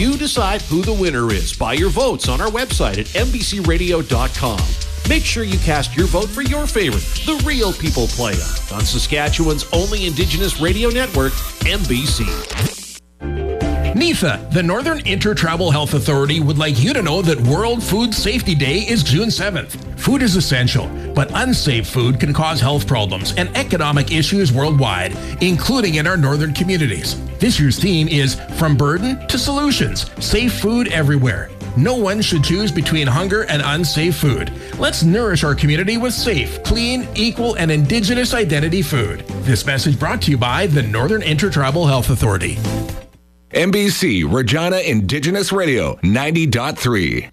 You decide who the winner is by your votes on our website at mbcradio.com. Make sure you cast your vote for your favorite, the Real People Playa, on Saskatchewan's only Indigenous radio network, MBC. NIFA, the Northern Inter-Tribal Health Authority, would like you to know that World Food Safety Day is June 7th. Food is essential, but unsafe food can cause health problems and economic issues worldwide, including in our northern communities. This year's theme is From Burden to Solutions, Safe Food Everywhere. No one should choose between hunger and unsafe food. Let's nourish our community with safe, clean, equal, and Indigenous identity food. This message brought to you by the Northern Inter-Tribal Health Authority. MBC Regina Indigenous Radio 90.3.